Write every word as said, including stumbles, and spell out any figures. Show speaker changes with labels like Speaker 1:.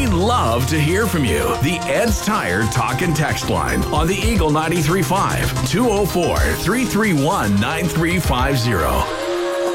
Speaker 1: We love to hear from you. The Ed's Tire Talk and Text line on the Eagle ninety-three point five, two oh four, three three one, nine three five zero.